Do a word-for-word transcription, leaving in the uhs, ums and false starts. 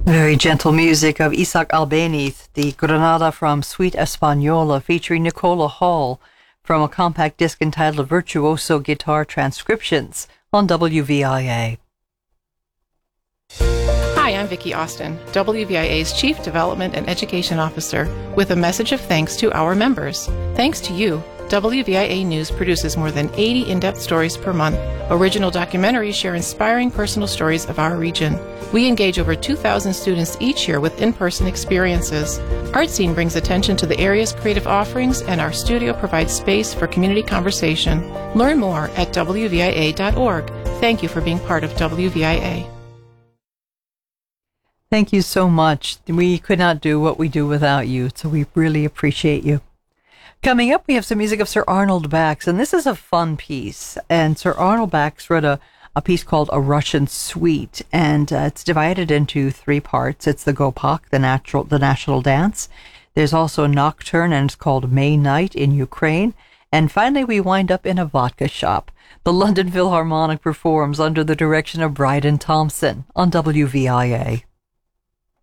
Very gentle music of Isaac Albeniz, the Granada from Suite Española, featuring Nicola Hall from a compact disc entitled Virtuoso Guitar Transcriptions on W V I A. Hi, I'm Vicki Austin, W V I A's Chief Development and Education Officer, with a message of thanks to our members. Thanks to you, W V I A News produces more than eighty in-depth stories per month. Original documentaries share inspiring personal stories of our region. We engage over two thousand students each year with in-person experiences. ArtScene brings attention to the area's creative offerings, and our studio provides space for community conversation. Learn more at W V I A dot org. Thank you for being part of W V I A. Thank you so much. We could not do what we do without you, so we really appreciate you. Coming up, we have some music of Sir Arnold Bax, and this is a fun piece. And Sir Arnold Bax wrote a, a piece called A Russian Suite, and uh, it's divided into three parts. It's the Gopak, the natural, the national dance. There's also a nocturne, and it's called May Night in Ukraine. And finally, we wind up in a vodka shop. The London Philharmonic performs under the direction of Bryden Thompson on W V I A.